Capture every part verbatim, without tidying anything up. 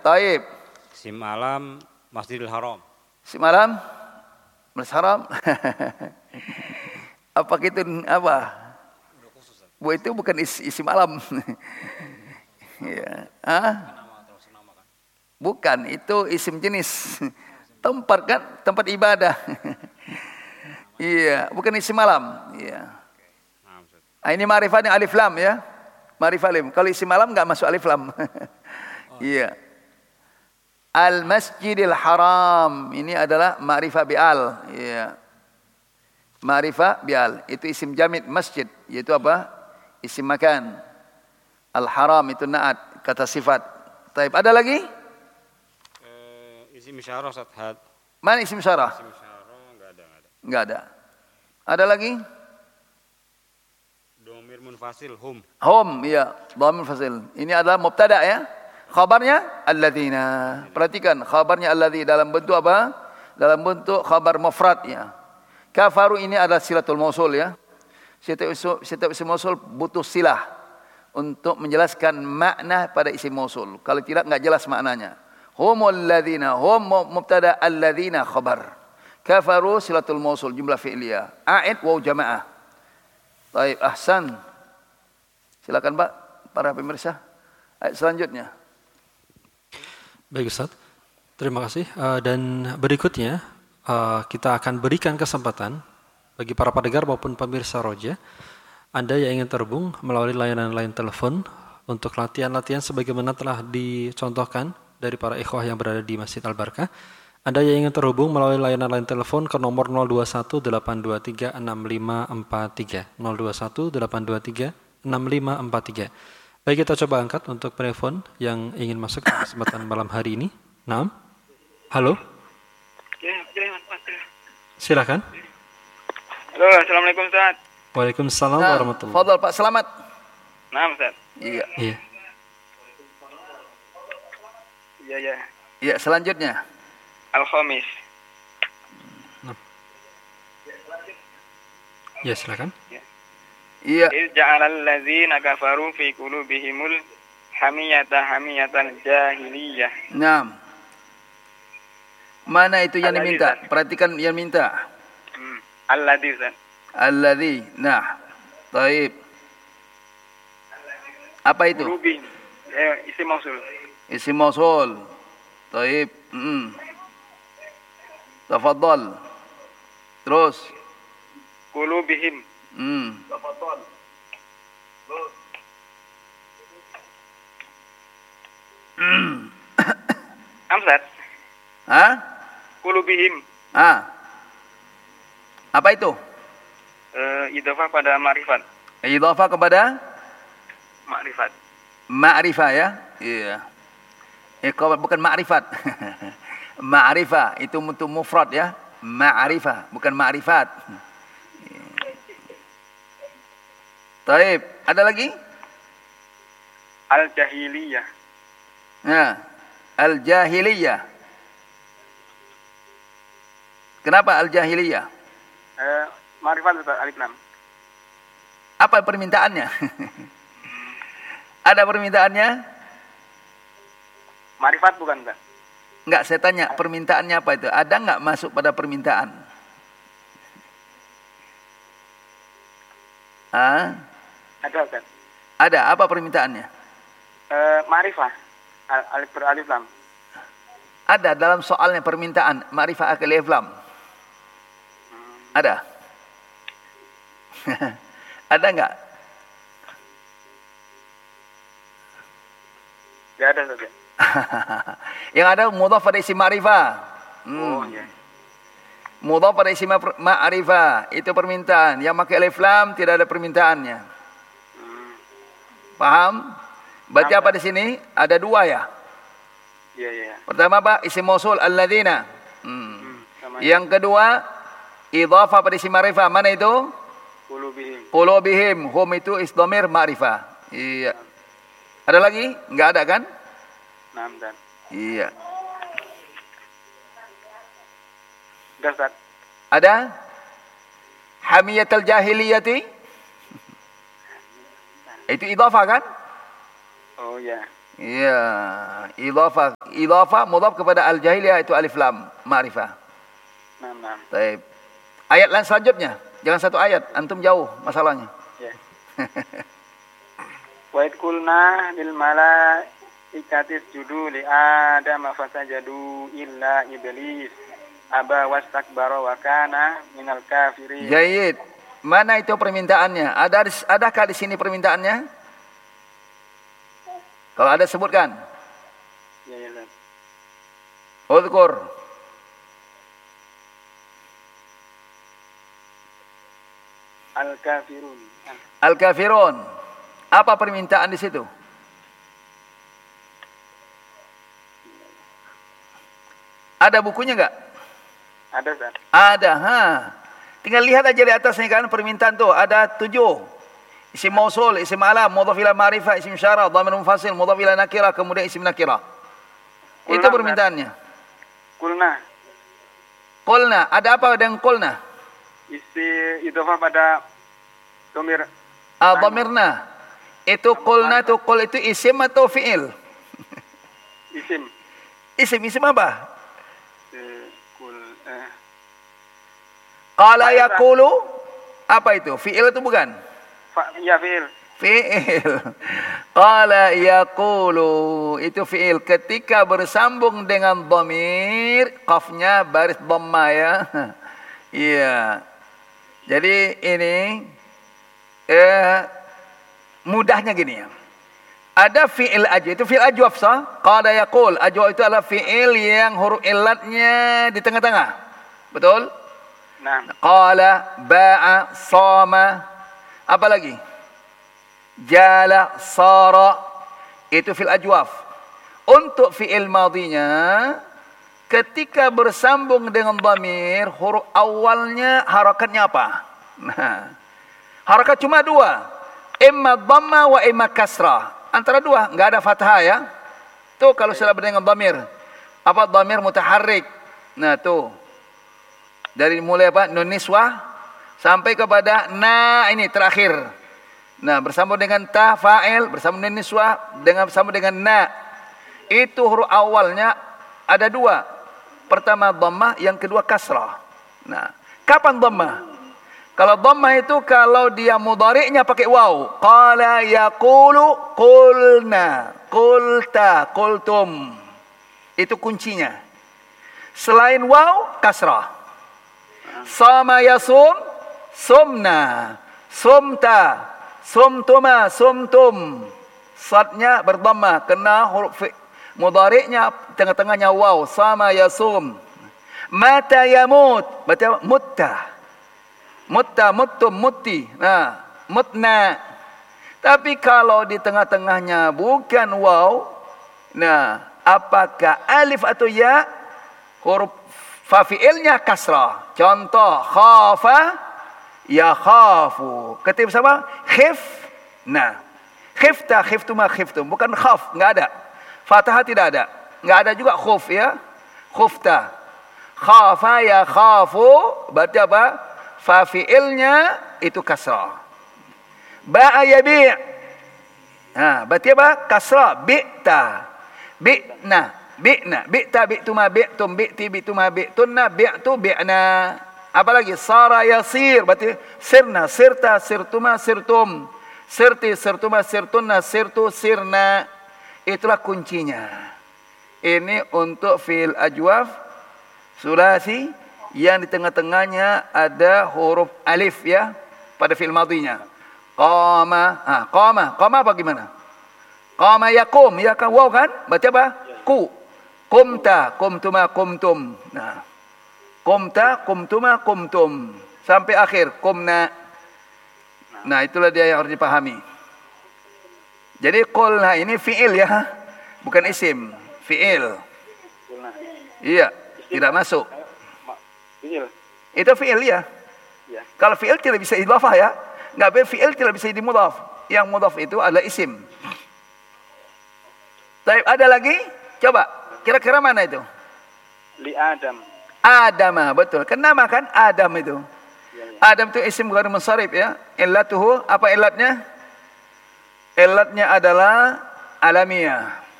Taib. Isim alam Masjidil Haram. Isim alam Masjidil Haram. Apa itu apa? Bu itu bukan is, isim alam. Ya. Ah? Bukan, itu isim jenis. Tempat kan, tempat ibadah. Iya, bukan isim alam. Iya. Ah, ini ma'rifatnya alif lam ya. Ma'rifat lim. Kalau isim alam enggak masuk alif lam. Iya. Al-Masjidil Haram. Ini adalah ma'rifah bi'al. Iya. Ma'rifah bi'al. Itu isim jamid masjid. Yaitu apa? Isim makan. Al-Haram itu na'at. Kata sifat. Taib. Ada lagi? Uh, isim isyarah Ustaz. Mana isim isyarah? Isim isyarah enggak ada, enggak ada. Enggak ada. Ada lagi? Domir munfasil hum. Hum, iya. Domir munfasil. Ini adalah mubtada ya. Khabarnya alladzina. Perhatikan khabarnya alladzi dalam bentuk apa? Dalam bentuk khabar mufrad ya. Kafaru ini adalah silatul mausul ya. Setiap isim mausul butuh silah untuk menjelaskan makna pada isim mausul. Kalau tidak enggak jelas maknanya. Humul ladzina, hum mubtada alladzina khabar. Kafaru silatul mausul jumlah fi'liyah. A'id waw jamaah. Baik, ahsan. Silakan Pak para pemirsa. Ayat selanjutnya. Baik Ustaz, terima kasih. Uh, dan berikutnya uh, kita akan berikan kesempatan bagi para pendengar maupun pemirsa Roja, Anda yang ingin terhubung melalui layanan line telepon untuk latihan-latihan sebagaimana telah dicontohkan dari para ikhwah yang berada di Masjid Al-Barkah. Anda yang ingin terhubung melalui layanan line telepon ke nomor nol dua satu delapan dua tiga enam lima empat tiga nol dua satu delapan dua tiga enam lima empat tiga. Baik, kita coba angkat untuk telepon yang ingin masuk ke kesempatan malam hari ini. Naam. Halo. Silakan. Halo, assalamualaikum Ustaz. Waalaikumsalam Nah, warahmatullahi. Fadhal Pak, selamat. Nah, Ustaz. Iya. Iya. Iya, iya. Iya, selanjutnya. Al-Khamis. Ya, silakan. Iya. Iz ja'alal ladzina kafaru fi qulubihimul hamiyata hamiyatal jahiliyah. Naam. Mana itu yang Alladzi, diminta? Ustaz. Perhatikan yang minta. Hmm. Alladzi, Ustaz. Alladzi. Nah. Taib. Apa itu? Qulubihim. Eh, isim mausul. Isim mausul. Taib. Hmm. Tafadhal. Terus. Qulubihim. Hmm. Hmm. Amsat. Hah? Qulubihim. Ah. Apa itu? Eh, idhofah pada ma'rifat. Idhafah kepada Ma'rifat. ma'rifah ya? Iya. Eh, bukan ma'rifat. Ma'rifah itu untuk mufrad ya. Ma'rifah bukan ma'rifat. Taib, ada lagi? Al-jahiliyah. Nah, al-jahiliyah. Kenapa al-jahiliyah? Eh, ma'rifat Ustaz, alif lam. Apa permintaannya? Ada permintaannya? Ma'rifat bukan, Ustaz? Enggak, saya tanya permintaannya apa itu? Ada enggak masuk pada permintaan? Ah? Ada, Ustaz. Ada, apa permintaannya? Eh, ma'rifah. Al alif beralif lam. Ada dalam soalnya permintaan ma'rifah alif lam. Ada? Ada enggak? Enggak ada, Ustaz. Yang ada mudhaf pada isim ma'rifah. Hmm. Oh, iya. Mudhaf pada isim ma'rifah itu permintaan. Yang pakai alif lam tidak ada permintaannya. Hmm. Paham? Berarti Paham, apa di sini? Ada dua ya. Iya, iya. Pertama apa? Isim mausul alladzina. Hmm. Hmm, sama Yang kedua idhafah pada isim ma'rifah. Mana itu? qulubihim. Qulubihim. Hum itu isdhamir ma'rifah. Iya. Ada lagi? Enggak ada kan? Naam, Ustaz. Iya. Udah, Ustaz. Ada? Hamiyatul jahiliyati. Itu idhafah kan? Oh, iya. Ya, idhafah. Idhafah mudhaf kepada al-jahiliyah itu alif lam ma'rifah. Nah, nah. Baik. Ayat lain selanjutnya. Jangan satu ayat, antum jauh masalahnya. Ya. Wa id qulna lil malaikati isjudu li Adam fasajadu illa iblis aba wastakbara wa kana minal kafirin. Jayyid. Mana itu permintaannya? Ada adakah di sini permintaannya? Kalau ada sebutkan. Ya, ya, ya. Udhkur. Al-kafirun. Al-kafirun. Apa permintaan di situ? Ada bukunya enggak? Ada, Ustaz. Ada, ha. Tinggal lihat aja di atasnya kan permintaan tuh ada tujuh. Isim mausul, isim alam, mudhaf ila ma'rifah, isim syarah, dhamir munfasil, mudhaf ila nakirah, kemudian isim nakirah. Itu Qulna, permintaannya. Qulna. Qulna, ada apa dengan qulna? Isi idhofah pada dhamir. Ah, dhamirna. Itu qulna itu qul itu isim atau fi'il? Isim. Isim, isim apa? Eh, Qul eh. Qala yaqulu, apa itu? Fi'il itu bukan? Fa, ya fi'il. Fi'il. Qala yaqulu, itu fi'il. Ketika bersambung dengan dhamir, qafnya baris dhamma ya. Iya. Jadi ini eh, mudahnya gini ya. Ada fi'il ajwa, itu fi'il ajwaf sah. Qala yaqul, ajwa itu adalah fi'il yang huruf illatnya di tengah-tengah. Betul? Nah, Qala, ba'a, sama. Apa lagi? Jala, sara. Itu fi'il ajwaf. Untuk fi'il madhinya, ketika bersambung dengan dhamir, huruf awalnya harakatnya apa? Nah, harakat cuma dua. Imma dhamma wa imma kasrah. Antara dua, enggak ada fathah ya. Tuh kalau sudah dengan dhamir. Apa dhamir mutaharrik. Nah, tuh. Dari mulai apa? Nun niswah sampai kepada na ini terakhir. Nah, bersambung dengan ta fa'il, bersambung dengan niswah, dengan bersambung dengan na. Itu huruf awalnya ada dua. Pertama dhammah, yang kedua kasrah. Nah, kapan dhammah? Kalau dhammah itu kalau dia mudhari'nya pakai waw. Qala yaqulu qulna, qulta, qultum. Itu kuncinya. Selain waw, kasrah. Sama yasum, sumna, sumta, sumtuma, sumtum. Sadnya berdhamma, kena huruf mudhari'nya tengah-tengahnya waw. Sama yasum. Mata yamut, berarti mutta. Mutta, muttum, mutti. Nah, mutna. Tapi kalau di tengah-tengahnya bukan waw, nah, apakah alif atau ya? Huruf fa fi'ilnya kasrah. Contoh, khafa, ya khafu. Ketika bersama, khif, nah. Khifta, khiftuma, khiftum. Bukan khaf, enggak ada. Fathah tidak ada. Enggak ada juga khuf ya. Khufta. Khafa, ya khafu. Berarti apa? Fa fi'ilnya itu kasrah. Ba'a yabi'. Nah, berarti apa? Kasrah. Bi'ta. Bi'na. Bi'na. Bi'ta, bi'tuma, bi'tum, bi'ti, bi'tuma, bi'tunna, bi'tu, bi'na. Apa lagi? Sara yasir. Berarti sirna, sirta, sirtuma, sirtum. Sirti, sirtuma, sirtunna, sirtu, sirna. Itulah kuncinya. Ini untuk fi'il ajwaf sulasi yang di tengah-tengahnya ada huruf alif ya pada fi'il madhinya. Qama, ah qama, qama apa gimana? Qama yakum, ya kan waw kan? Berarti apa? Ku. Qumta, qumtuma, qumtum. Nah. Qumta, qumtuma, qumtum. Sampai akhir qumna. Nah, itulah dia yang harus dipahami. Jadi qulna ini fi'il ya, bukan isim, fi'il. Iya, tidak masuk. fi'il. Itu fi'il ya. Ya. Kalau fi'il tidak bisa idhafah ya. Enggak boleh fi'il tidak bisa dimudhaf. Yang mudhaf itu adalah isim. Baik, ada lagi? Coba, kira-kira mana itu? Li Adam. Adam, betul. Kenapa kan Adam itu? Ya, ya. Adam itu isim ghair munsharif ya. Illatuhu, apa illatnya? Illatnya adalah alamiah.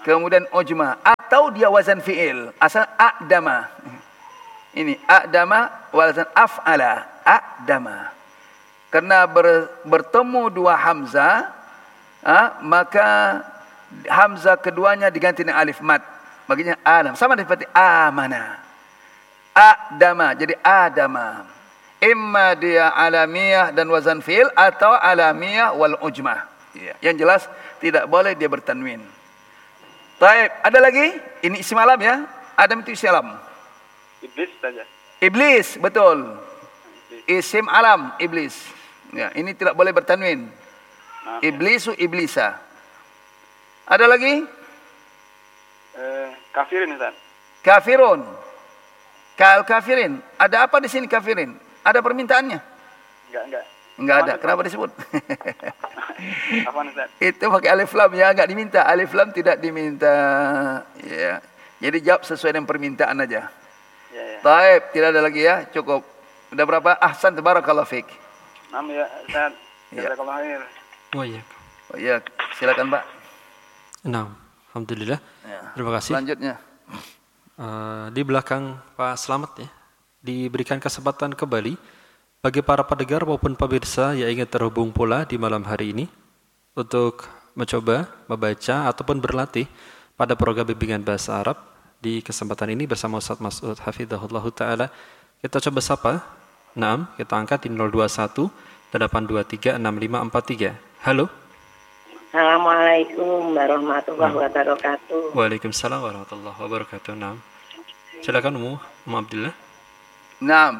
kemudian ujma, atau dia wazan fi'il, asal a'dama. Ini a'dama wazan af'ala, a'dama. Karena ber, bertemu dua hamzah, ha, maka hamzah keduanya diganti dengan alif mat. Baginya alam, sama seperti amana. A'dama, jadi adama. Imma dia alamiyah dan wazan fi'il atau alamiyah wal ujmah. Ya. Yang jelas tidak boleh dia bertanwin. Baik, ada lagi? Ini isim alam ya. Adam itu isim alam. Iblis saja. Iblis, betul. Isim alam, iblis. Ya, ini tidak boleh bertanwin. Maaf, Iblisu iblisa. Ada lagi? Eh, kafirin Ustaz. Kafirun. Kal kafirin. Ada apa di sini kafirin? Ada permintaannya? Enggak, enggak. Enggak ada. Kenapa disebut? Apa Ustaz? Itu pakai alif lam ya, enggak diminta. Alif lam tidak diminta. Ya. Jadi jawab sesuai dengan permintaan aja. Ya, ya. Taib, tidak ada lagi ya. Cukup. Udah berapa? Ahsan, tabarakallahu fiik. Nam ya Ustaz. Ya. Jazakallahu khair. Oh iya. Oh, ya, silakan Pak. Nah, alhamdulillah. Ya. Terima kasih. Selanjutnya. Uh, di belakang Pak Slamet ya, diberikan kesempatan kembali bagi para pendengar maupun pemirsa yang ingin terhubung pula di malam hari ini untuk mencoba membaca ataupun berlatih pada program bimbingan bahasa Arab. Di kesempatan ini bersama Ustaz Mas'ud hafizahullah ta'ala, kita coba sapa. Naam, kita angkat di nol dua satu delapan dua tiga enam lima empat tiga. Halo. Assalamualaikum warahmatullahi wabarakatuh. Waalaikumsalam warahmatullahi wabarakatuh. Naam. Silakan Umu, Umu Abdullah. Naam.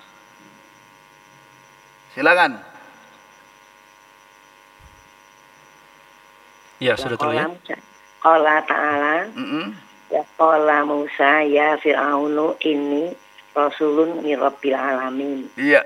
Silakan. Ya, sudah terlihat. Qala ta'ala, Mm-mm. ya qala Musa ya Fir'aunu inni rasulun min rabbil alamin. Iya.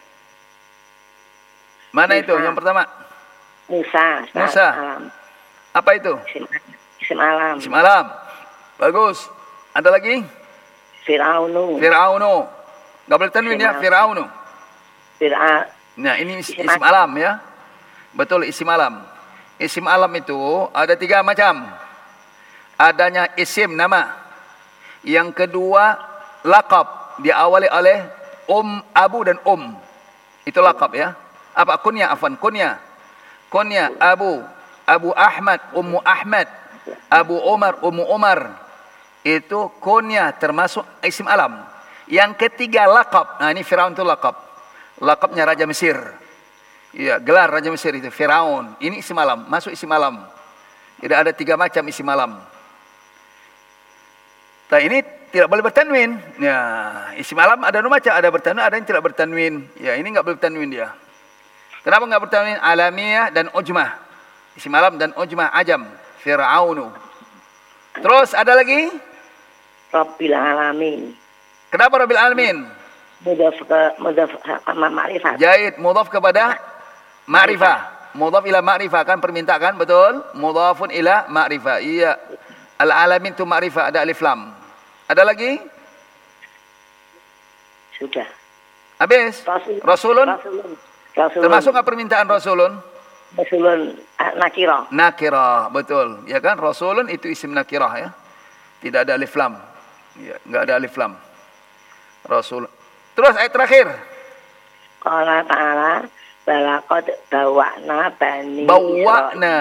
Mana itu Musa. yang pertama? Musa, Musa. Alam. Apa itu? Isim, isim alam. Isim alam. Bagus. Ada lagi? Fir'aunu. Fir'aunu. Enggak boleh tanwin ya, Isim Fir'aunu. Fir'a Nah, ini is- Isim isim alam ya. Betul, isim alam. Isim alam itu ada tiga macam. Adanya isim nama. Yang kedua laqab, diawali oleh um, abu dan um. Itu laqab ya. Apa kunya afan? Kunya. Kunya Abu, Abu Ahmad, Ummu Ahmad, Abu Umar, Ummu Umar. Itu kunya termasuk isim alam. Yang ketiga laqab. Nah, ini Firaun itu laqab. Laqabnya Raja Mesir. Iya, gelar Raja Mesir itu Firaun. Ini isim alam, masuk isim alam. Jadi ada tiga macam isim alam. Nah, ini tidak boleh bertanwin. Ya, isim alam ada dua macam, ada bertanwin, ada yang tidak bertanwin. Ya, ini enggak boleh bertanwin dia. Kenapa enggak bertanwin? Alamiyah dan ujmah. Isim alam dan ujmah ajam. Fir'aunu. Terus ada lagi? rabbil alamin. Kenapa Rabbil Alamin? Mudhaf ke mudhaf sama ma'rifat. Jahid, mudhaf kepada ma'rifah. Mudhaf ila ma'rifah kan permintaan, betul? Mudhafun ila ma'rifah. Iya. Al-alamin tu ma'rifah, ada alif lam. Ada lagi? Sudah. Habis? Rasul, Rasulun? Rasulun. Rasulun. Termasuk nggak permintaan Rasulun? Rasulun ah, nakira. Nakirah, betul. Ya kan? Rasulun itu isim nakirah ya. Tidak ada alif lam. Ya, enggak ada alif lam. Rasul. Terus ayat terakhir. Qala ta'ala balaqad bawa'na bani Bawa'na.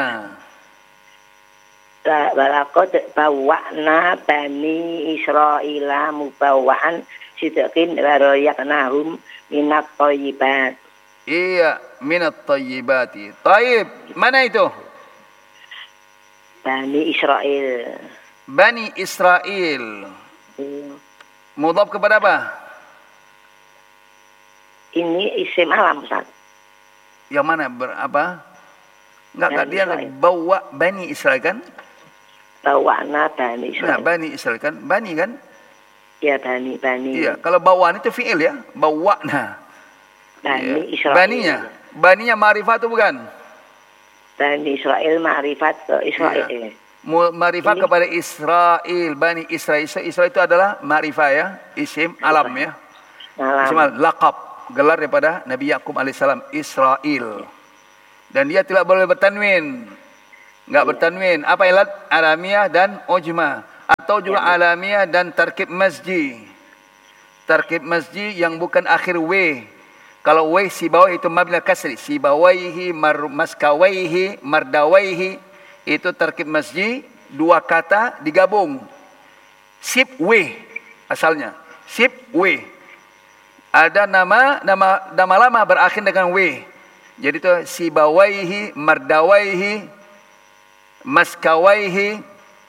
Israil. Balaqad bawa'na bani Israila mubawa'an sidqin wa rayaqnahum minat thayyibat. Iya, minat tayyibati. Tayyib, mana itu? Bani Israil. Bani Israel. Hmm. Mudhaf kepada apa? Ini isim alam, Ustaz. Yang mana ber, apa? Enggak, enggak Bani dia Israel. bawa Bani Israel kan? Bawa'na bani Nah, Israil. Bani Israel kan? Bani kan? Ya bani bani. Iya, kalau bawaan itu fi'il ya. Bawa'na. Bani Iya. Israil. Baninya. Baninya ma'rifah itu bukan? Bani Israil ma'rifat ke Israil. Iya. Mu- Ma'rifah Ini- kepada Israel. Bani Israel. Israel itu adalah ma'rifah ya. Isim alam ya. Isim Alam. alam. Laqab. Gelar daripada Nabi Yaqub alaihissalam. Israel. Dan dia tidak boleh bertanwin. Enggak bertanwin. Apa ilat? Alamiah dan ujma. Atau juga alamiah dan tarkib masji. Tarkib masji yang bukan akhir w. Kalau w sibawai itu mabni kasri. Sibawaihi, mar, maskawaihi, mardawaihi. Itu tarkib masji. Dua kata digabung. Sib w asalnya. Sib w. Ada nama nama nama lama berakhir dengan w. Jadi itu sibawaihi, mardawaihi, maskawaihi,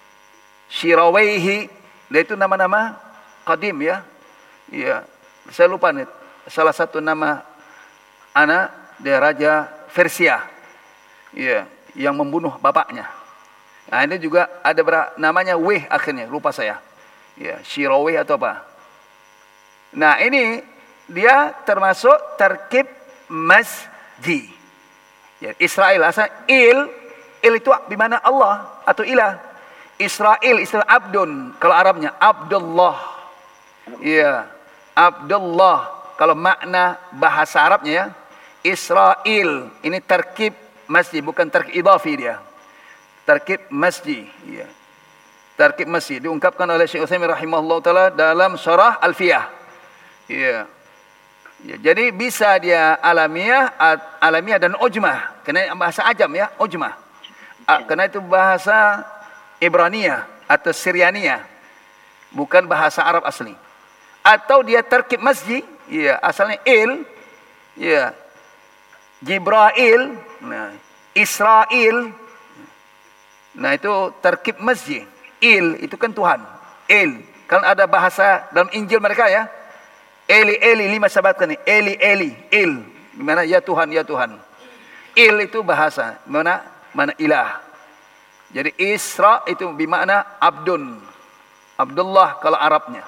shirawaihi. Dan itu nama-nama qadim ya. Iya, saya lupa nih. Salah satu nama anak dari Raja Persia. Iya, yang membunuh bapaknya. Nah, ini juga ada ber- namanya w akhirnya, lupa saya. Iya, shirawaihi atau apa. Nah, ini dia termasuk tarkib masji. Ya, Israel asal il, il itu bimana Allah atau ilah. Israel istilah abdun kalau Arabnya Abdullah. Iya, Abdullah kalau makna bahasa Arabnya ya. Israel ini tarkib masjid bukan tarkib idhafi dia. Tarkib masjid, iya. Tarkib masjid diungkapkan oleh Syekh Utsaimin rahimahullah taala dalam syarah Alfiyah. Iya. Ya, jadi bisa dia alamiah, alamiah dan ujmah. Karena bahasa ajam ya, ujmah. Karena itu bahasa Ibrania atau Syriania. Bukan bahasa Arab asli. Atau dia tarkib masjid, ya, asalnya il, ya. Jibrail, nah, Israel. Nah, itu tarkib masjid. Il itu kan Tuhan. Il, kan ada bahasa dalam Injil mereka ya. Eli, Eli, lima sahabat kan ini. Eli, Eli, Il. Dimana ya Tuhan, ya Tuhan. Il itu bahasa. Mana? Mana ilah. Jadi Isra itu bermakna Abdun. Abdullah kalau Arabnya.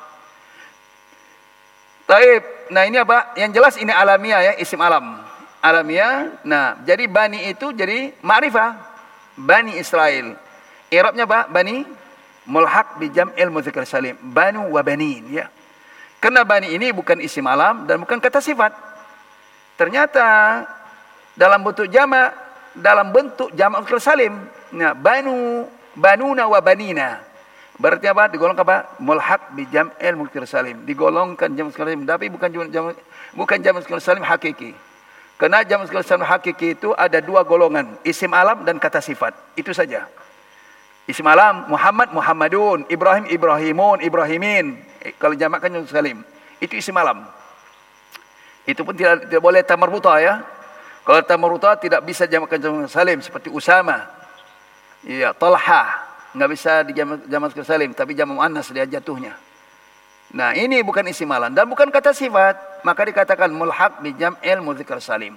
Taib. Nah ini apa? Yang jelas ini alamiah ya. Isim alam. Alamiah. Nah jadi Bani itu jadi ma'rifah. Bani Israel. I'rabnya apa? Bani. Mulhaq bi jam'il mudzakkar salim. Banu wa banin ya. Karena bani ini bukan isim alam dan bukan kata sifat. Ternyata dalam bentuk jama, dalam bentuk jamak mudzakkar salim. Nah, banu, banuna wa banina. Berarti apa? Digolongkan apa? Mulhaq bi jam'il mudzakkar salim. Digolongkan jamak mudzakkar salim, tapi bukan jamak bukan jamak mudzakkar salim hakiki. Karena jamak mudzakkar salim hakiki itu ada dua golongan, isim alam dan kata sifat. Itu saja. Isim alam Muhammad, Muhammadun, Ibrahim, Ibrahimun, Ibrahimin. Eh, kalau jamakkan jamak salim, itu isim alam. Itu pun tidak, tidak boleh tamarbuta ya. Kalau tamarbuta tidak bisa jamakkan jamak salim seperti Usama. Iya, Talha, enggak bisa dijamak jamak salim, tapi jamak muannas dia jatuhnya. Nah, ini bukan isim alam dan bukan kata sifat, maka dikatakan mulhaq bi jam'il mudzakkar salim.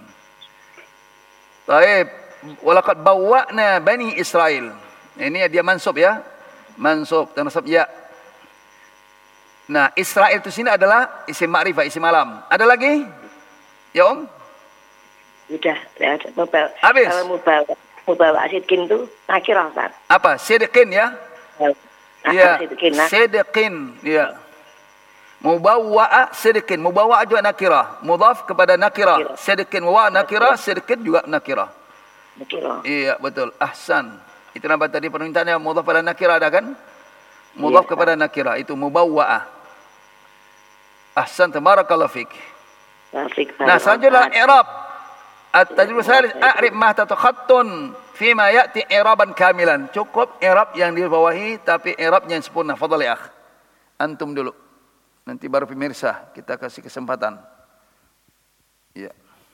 Baik, walaqad bawwa'na bani Israil. Ini dia mansub ya. Mansub dan nasab ya. Nah, Israel itu sini adalah isim ma'rifah, isim alam. Ada lagi? Ya, Om? Sudah, ya, mubawa. Habis. Kalau mubawa, mubawa sidqin itu nakirah, Ustaz. Apa? Sidqin ya? Ya. Sidqin. Sidqin, ya. Mubawwa'a sidqin. Mubawwa'a juga nakirah. Mudhaf kepada nakirah. Sidqin wa nakirah, sidqin juga nakirah. Nakirah. Iya, betul. Ahsan. Itu nampak tadi permintaannya mudhaf pada nakirah ada kan? Mudhaf ya, kepada nakirah itu mubawwa'ah. Ahsan, tabarakallahu fik. Nah, selanjutnya i'rab. At-tajwid salis a'rib ma tatakhattun fi ma ya'ti i'raban kamilan. Cukup i'rab yang dibawahi tapi i'rabnya yang sempurna. Fadhal ya akh. Antum dulu. Nanti baru pemirsa kita kasih kesempatan. Ya.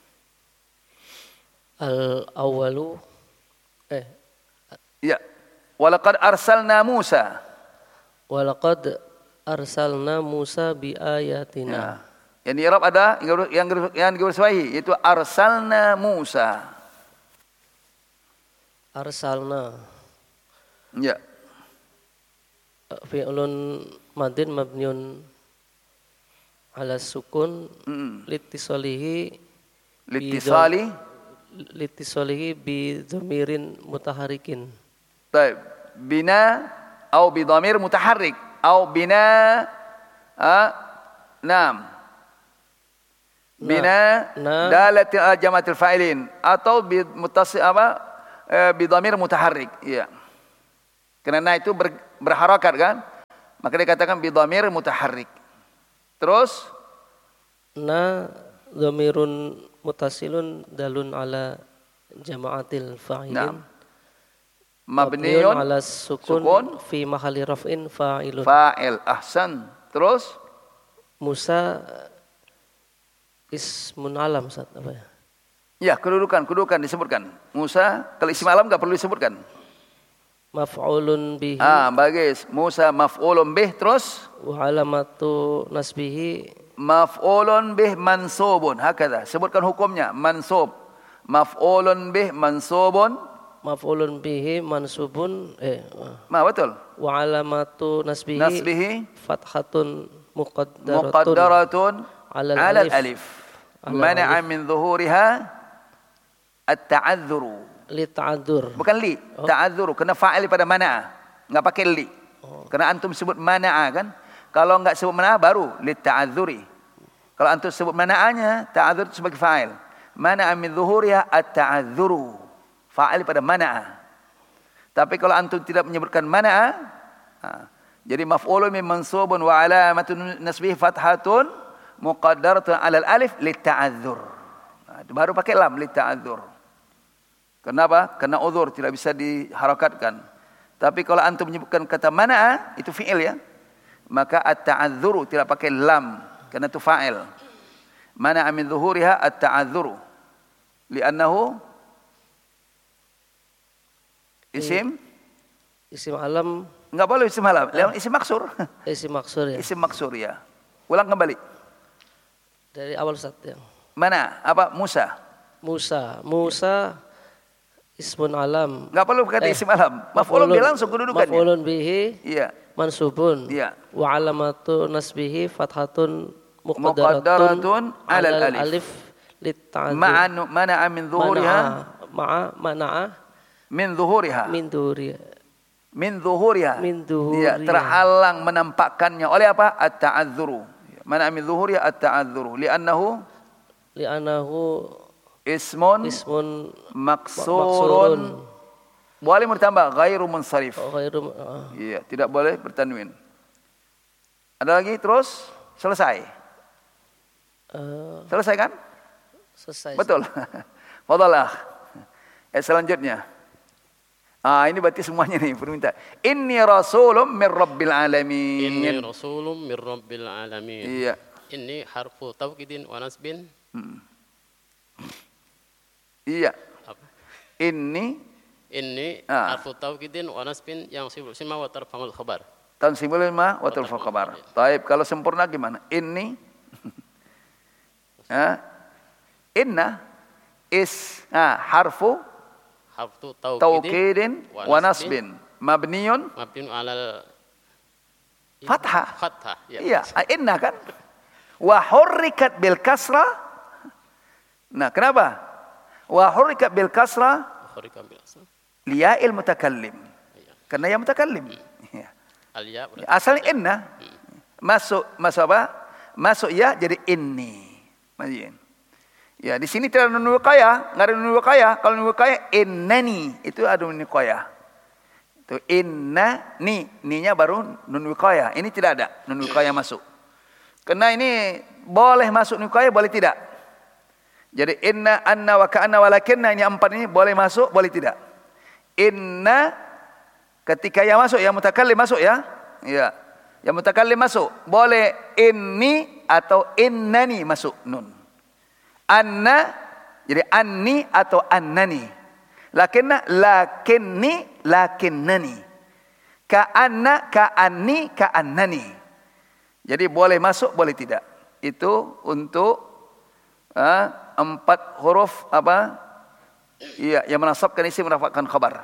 Al-awwalu eh Ya. Walaqad arsalna Musa. Walaqad arsalna Musa bi ayatina. Ya. Yang di Arab ada yang yang digarisbawahi yaitu arsalna Musa. Arsalna. Ya. Fi'lun madin mabniun ala sukun Mm. litisalihi Litisali litisalihi bi dhamirin mutaharikin. Baik, bina atau bi dhamir mutaharrik atau bina ah nam bina nah. dalat al jamatil fa'ilin atau bi muttasil apa eh, bidhamir mutaharrik. Iya. Karena itu ber, berharakat kan? Maka dikatakan bidhamir mutaharrik. Terus Na dhamirun mutasilun dalun ala jama'atil fa'ilin. Naam. Mabniyun ala sukun, sukun fi mahalli raf'in fa'ilun. fa'il. Ahsan. Terus Musa ismun alam, Ustaz, apa ya? ya, kedudukan, kedudukan disebutkan. Musa kalau isim alam enggak perlu disebutkan. Maf'ulun bihi Ah, bagus. Musa maf'ulun bih, terus wa alamatu nasbihi maf'ulun bih mansubun. Hakadha. Sebutkan hukumnya. Mansub. Maf'ulun bih mansubun. maf'ulun bihi mansubun eh Ma betul. wa alamatu nasbihi, Nasbihi fathatun muqaddaratun muqaddaratun ala ala alif. alif. Ala Mana'a alif. min zuhuriha at-ta'adzuru. li ta'adzur. Bukan li, ta'adzuru. Kena fa'il pada mana'a. Enggak pakai li. Karena antum sebut mana'a kan. Kalau enggak sebut mana'a baru li ta'adzuri. Kalau antum sebut mana'anya, ta'adzur sebagai fa'il. Mana'a min zuhuriha at-ta'adzuru. Fa'il pada mana'a. Tapi kalau antum tidak menyebutkan mana'a, ha, jadi maf'ulun min mansubun wa alamatun nasbihi fathatun muqaddaratun 'alal alif li ta'adzur. Nah, baru pakai lam li ta'adzur. Kenapa? Karena uzur tidak bisa diharakatkan. Tapi kalau antum menyebutkan kata mana'a, itu fi'il ya. Maka at-ta'adzuru tidak pakai lam karena itu fa'il. Mana'a min zuhuriha at-ta'adzuru. Li'annahu isim Isim alam, enggak boleh isim alam, isim maksur. isim maksur ya. Isim maksur ya. Ulang kembali. Dari awal Ustaz ya. Mana? Apa? Musa. Musa, Musa ismun alam. Enggak perlu berkata Eh, isim alam. Maf'ulun bihi langsung kedudukannya. Maf'ulun bihi Iya. mansubun. Iya. Wa alamatu nasbihi fathatun Muqaddaratun muqaddaratun 'alal alal alif. alif litta'adzur. Ma'a mana'a min zuhuriha Ma'a mana'a min zuhuriha. min duri Min zuhuriha. min Iya, duhuriha. terhalang menampakkannya oleh apa? At-ta'adzuru. Mana'a min zuhuriha at-ta'adzuru. Li'annahu li'anahu ismun ismun maksurun. Boleh bertambah ghairu munsharif. ghairu ah, Iya, tidak boleh bertanwin. Ada lagi terus selesai. eh, Selesai kan? selesai. Betul. Fadalah. Eh, selanjutnya. Ah, ini berarti semuanya nih permintaan. Inni rasulun min rabbil alamin. Inni rasulun min rabbil alamin. Iya. Inni harfu tawkidin wa nasbin. Iya. Apa? Inni Inni Ah. harfu tawkidin wa nasbin yang sibuk sima wa tarfamul khabar. tansibul ma wa tulful khabar. Taib, kalau sempurna gimana? Inni ha? Inna is ah, harfu Harfu tawkidin taukidin wa nasbin mabniyun mabniun alal fathah. fathah. Ya. Iya, ah, inna kan? Wa hurrikat bil kasra. Nah, kenapa? Wa hurrikat bil kasra Khurika bil asal. liya'il mutakallim. Iya. Karena yang mutakallim. Ya. Al-ya berarti. Asalnya inna. Masuk masuk apa? Masuk ya jadi inni. Majin. Ya, di sini tidak ada nun wiqayah, enggak ada nun wiqayah. Kalau nun wiqayah innani, itu ada nun wiqayah. Itu inna ni, ninya baru nun wiqayah. Ini tidak ada nun wiqayah masuk. Karena ini boleh masuk nun wiqayah, boleh tidak. Jadi inna, anna, wa ka'anna, walakinna, ini empat ini boleh masuk, boleh tidak. Inna ketika yang masuk, yang mutakallim masuk ya. Ya. Yang mutakallim masuk, boleh inni atau innani masuk nun. Anna jadi anni atau annani. Lakinna lakinni lakinnani. Ka'anna ka'anni ka'annani. Jadi boleh masuk, boleh tidak. Itu untuk uh, empat huruf apa? Iya, yang menasabkan isim merafakkan khabar.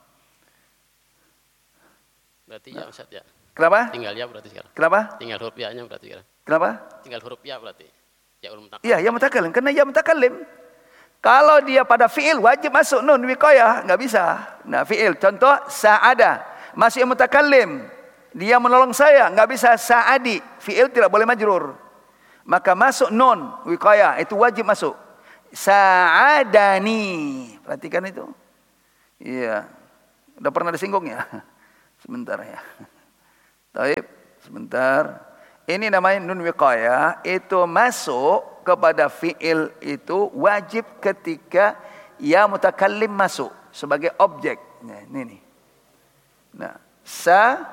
Berarti ya Ustaz ya. Kenapa? Tinggal ya berarti sekarang. Kenapa? Tinggal huruf ya-nya berarti sekarang. Kenapa? Tinggal huruf ya berarti. Ya ulum tak. Iya, ya mutakallim. Karena ya mutakallim. Kalau dia pada fi'il wajib masuk nun wiqayah, enggak bisa. Nah, fi'il contoh sa'ada, masuk yang mutakallim. Dia menolong saya, enggak bisa sa'adi. Fi'il tidak boleh majrur. Maka masuk nun wiqayah, itu wajib masuk. Sa'adani. Perhatikan itu. Iya. Udah pernah disinggung ya? Sebentar ya. Taib, sebentar. Ini namanya nun wiqayah, itu masuk kepada fi'il itu wajib ketika ya mutakallim masuk sebagai objek. Nah, ini nih. Nah, sa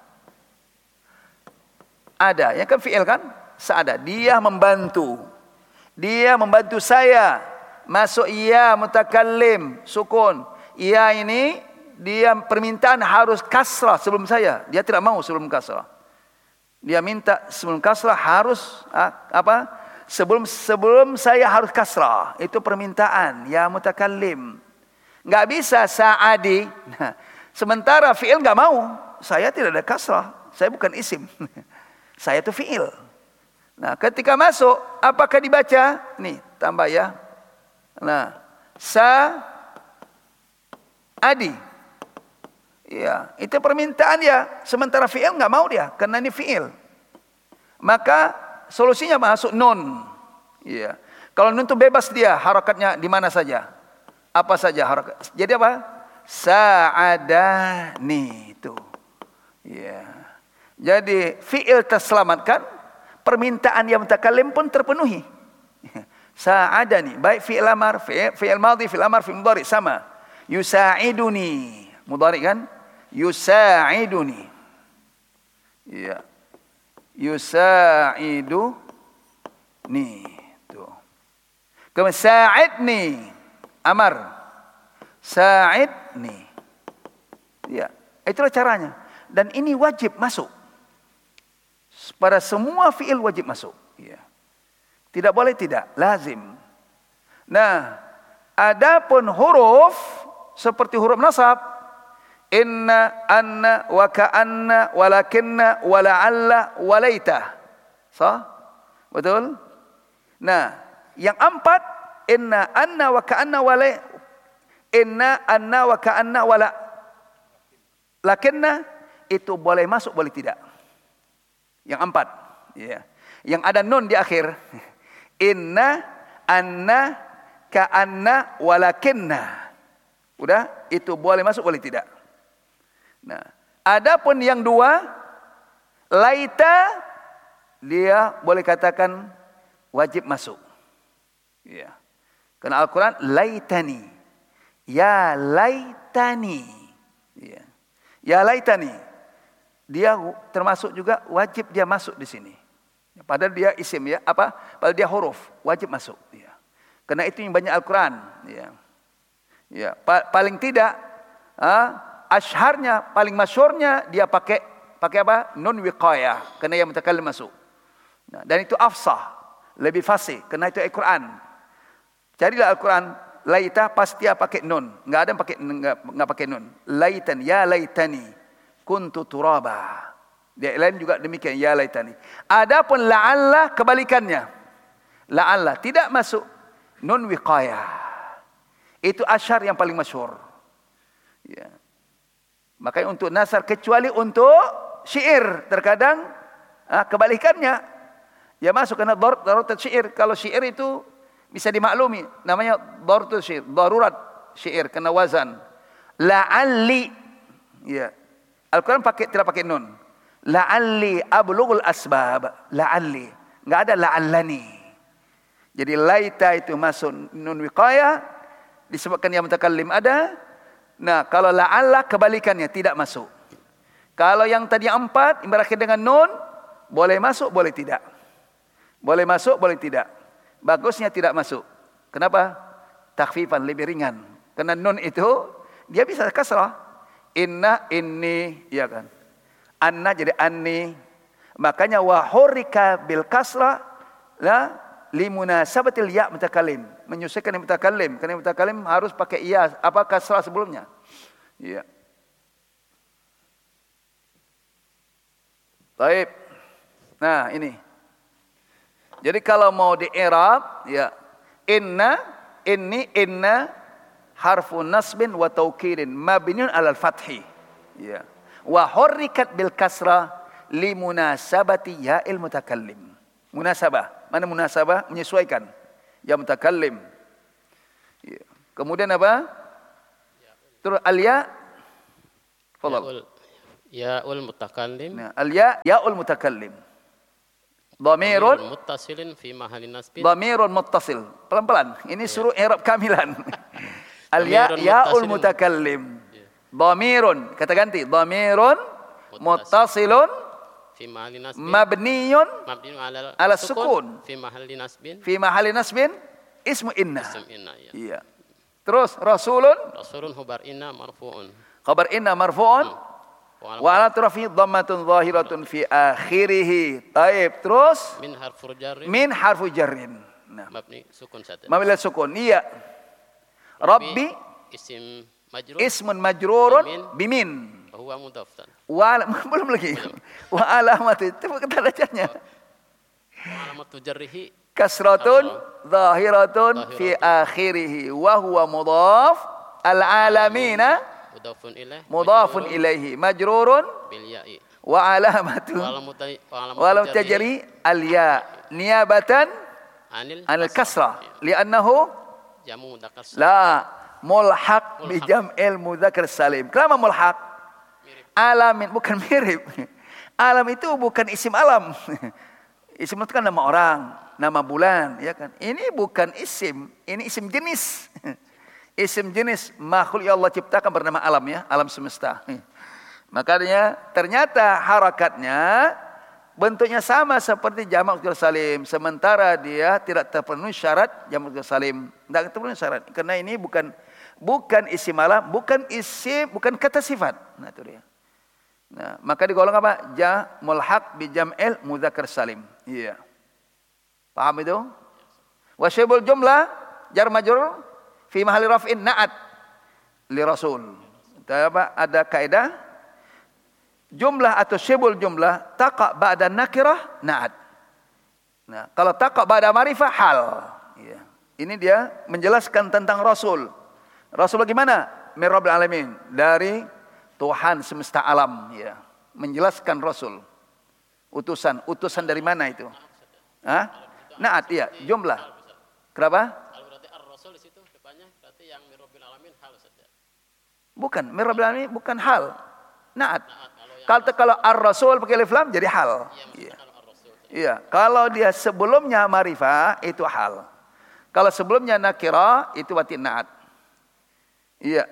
ada, ya kan fi'il kan? Sa ada. Dia membantu. Dia membantu saya. Masuk ya mutakallim sukun. Ya ini dia permintaan harus kasrah sebelum saya. Dia tidak mau sebelum kasrah. Dia minta sebelum kasrah harus apa? Sebelum sebelum saya harus kasrah. Itu permintaan ya mutakallim. Enggak bisa sa'adi. Nah, sementara fi'il enggak mau. Saya tidak ada kasrah. Saya bukan isim. Saya itu fi'il. Nah, ketika masuk apakah dibaca? Nih, tambah ya. Nah, sa'adi. Ya, itu permintaan dia. Sementara fi'il enggak mau dia karena ini fi'il. Maka solusinya masuk nun. Ya. Kalau nun itu bebas dia harakatnya di mana saja. Apa saja harakat. Jadi apa? Sa'adani itu. Ya. Jadi fi'il terselamatkan, permintaan yang mutakallim pun terpenuhi. Sa'adani, baik fi'il amar, fi'il madhi, fi'il amar, fi'il mudhari sama. Yusa'iduni, mudhari kan? Yusa'iduni. Ya. Yusa'iduni. Tuh. Kemudian sa'idni. Amar. Sa'idni. Ya. Itulah caranya. Dan ini wajib masuk. Pada semua fi'il wajib masuk. Ya. Tidak boleh tidak. Lazim. Nah. Adapun huruf. Seperti huruf nasab. Inna, anna, wa ka'anna, walakinna, wala'alla, walaita. Sah? Betul? Nah, yang empat, inna, anna, wa ka'anna, walaita. Inna, anna, wa ka'anna, wala. Lakinna, itu boleh masuk, boleh tidak. Yang empat. Ya. Yang ada nun di akhir. Inna, anna, ka'anna, walakinna. Udah? Itu boleh masuk, boleh tidak. Nah, adapun yang dua, laita, dia boleh katakan wajib masuk. Ya. Karena Al-Quran, laitani. Ya laitani. Ya. Ya laitani. Dia termasuk juga wajib dia masuk di sini. Padahal dia isim ya, apa? Padahal dia huruf, wajib masuk. Ya. Karena itu yang banyak Al-Quran. Ya. Ya, pa paling tidak, ah, asyharnya, paling masyhurnya dia pakai pakai apa? Nun wiqayah, karena yang mutakallim masuk. Nah, dan itu afsah, lebih fasih, karena itu Al-Quran. Carilah Al-Quran, laita pasti dia pakai nun, enggak ada yang pakai enggak, enggak pakai nun. Laitan, ya laitani kuntu turaba. Dia lain juga demikian, ya laitani. Adapun la'alla kebalikannya. La'alla tidak masuk nun wiqayah. Itu asyar yang paling masyhur. Ya. Makanya untuk nasar, kecuali untuk syair terkadang ah, kebalikannya. Ya masuk karena darurat syair. Kalau syair itu bisa dimaklumi, namanya darurat syair, darurat syair kena wazan. La'alli. Ya. Al-Quran pakai tidak pakai nun. La'alli ablughul asbab. La'alli. Enggak ada la'allani. Jadi laita itu masuk nun wiqayah. Disebabkan yang mutakallim ada. Nah, kalau la'alla kebalikannya tidak masuk. Kalau yang tadi yang empat berakhir dengan nun, boleh masuk, boleh tidak. Boleh masuk, boleh tidak. Bagusnya tidak masuk. Kenapa? Takhfifan, lebih ringan. Karena nun itu dia bisa kasrah. Inna, inni, ya kan. Anna jadi anni. Makanya wa hurrika bil kasrah la limunasabatil ya mutakallim, menyesuaikan yang mutakallim, karena yang mutakallim harus pakai ya apa kasrah sebelumnya. Ya. Baik. Nah, ini. Jadi kalau mau di i'rab ya inna, inni, inna harfu nasbin wa taukidin mabniun 'alal fathi. Ya. Wa hurrikat bil kasrah limunasabati ya'il mutakallim. Munasabah. Mana munasabah? Menyesuaikan. Ya mutakallim. Ya. Kemudian apa? Terus al-ya. Fadhal. Ya'ul ya'ul mutakallim. Nah, al-ya ya'ul mutakallim. Dhamirun muttasilin fi mahallin nasbin. dhamirun muttasil. Pelan-pelan. Ini suruh i'rab kamilan. Al-ya ya'ul mutakallim. Dhamirun, kata ganti. Dhamirun muttasilun fi mahallin nasbin. Mabniyun Mabniyun ala, ala sukun. Fi mahallin nasbin. Fi mahallin nasbin ismu inna. Ism inna, ya. Iya. Terus rasulun Rasulun khabar inna marfu'un. khabar inna marfu'un wa ala rafi dhammatun zahiratun fi akhirih. Taib. Terus Min harfur jarrin. min harfu jarrin. Nah, Mabni sukun saja. mabni sukun. Iya. Rabbi Isim majrur. ismun majrurun bimin. Huwa mudhaf. Wa belum lagi. Wa alamat itu kata bacanya. Alamat jarrihi Kasratun zahiratun fi akhirih wa huwa mudhaf al alamina mudhafun ilaih. mudhafun ilaihi majrurun Bil ya'i. wa alamatu Wa alamutai wa walau tajri al ya niyabatan anil anil kasra li'annahu jamu mudzakkar. la mulhaq bi jam'il mudzakkar salim. Kenapa mulhaq? Alamin bukan mirip. Alam itu bukan isim alam. Isim itu kan nama orang, nama bulan, ya kan? Ini bukan isim, ini isim jenis. Isim jenis makhluk yang Allah ciptakan bernama alam, ya, alam semesta. Makanya ternyata harakatnya bentuknya sama seperti jamak mudzakkar salim, sementara dia tidak terpenuhi syarat jamak mudzakkar salim. Tidak terpenuhi syarat karena ini bukan bukan isim alam, bukan isim, bukan kata sifat. Nah, itu dia. Nah, maka digolong apa? Ja mulhaq bi jam'il mudzakkar salim. Iya. Paham itu? Wa syibul jumlah jar majrur fi mahalli raf'in na'at li rasul. Apa? Ada kaidah jumlah atau syibul jumlah taqa ba'da nakirah na'at. Nah, kalau taqa ba'da ma'rifah hal. Iya. Ini dia menjelaskan tentang rasul. Rasul bagaimana? Min rabbil alamin, dari Tuhan semesta alam, ya. Menjelaskan Rasul. Utusan, utusan dari mana itu? Hah? Naat, iya, jumlah. Kenapa? Kalau berarti ar-rasul di situ depannya berarti yang min rabbil alamin hal saja. Bukan, min rabbil alamin bukan hal. Naat. Kalau kalau ar-rasul pakai alif lam jadi hal. Iya. Iya, kalau dia sebelumnya ma'rifah itu hal. Kalau sebelumnya nakira itu berarti naat. Iya.